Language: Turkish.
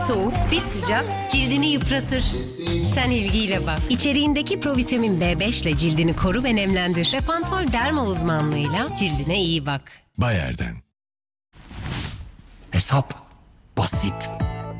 soğuk, bir sıcak cildini yıpratır. Sen ilgiyle bak. İçeriğindeki provitamin B5 ile cildini koru ve nemlendir. Repantol derma uzmanlığıyla cildine iyi bak. Bayer'den. Hesap basit.